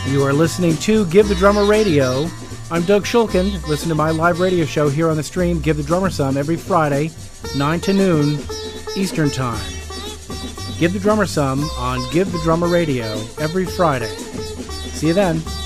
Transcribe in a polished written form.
You are listening to Give the Drummer Radio. I'm Doug Shulkin. Listen to my live radio show here on the stream, Give the Drummer Some, every Friday, 9 to noon Eastern Time. Give the Drummer Some on Give the Drummer Radio every Friday. See you then.